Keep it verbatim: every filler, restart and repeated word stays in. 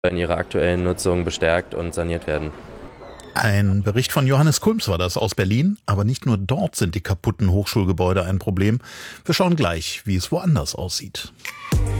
in ihrer aktuellen Nutzung bestärkt und saniert werden. Ein Bericht von Johannes Kulms war das aus Berlin. Aber nicht nur dort sind die kaputten Hochschulgebäude ein Problem. Wir schauen gleich, wie es woanders aussieht.